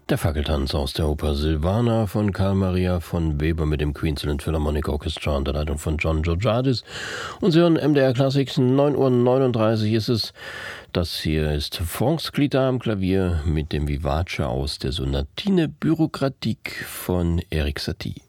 Der Fackeltanz aus der Oper Silvana von Carl Maria von Weber mit dem Queensland Philharmonic Orchestra unter Leitung von John Georgiadis. Und Sie hören MDR Classics, 9:39 Uhr ist es. Das hier ist Franz Clitat am Klavier mit dem Vivace aus der Sonatine Bürokratik von Erik Satie.